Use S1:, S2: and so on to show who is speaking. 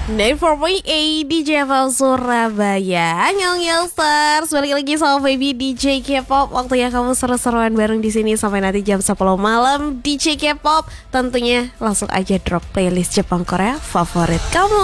S1: 94.8 DJ FL Surabaya. Nyong Youngsters, balik lagi sama Baby DJ K-pop. Waktunya kamu seru-seruan bareng di sini sampai nanti jam 10 malam. DJ K-pop tentunya langsung aja drop playlist Jepang Korea favorit kamu.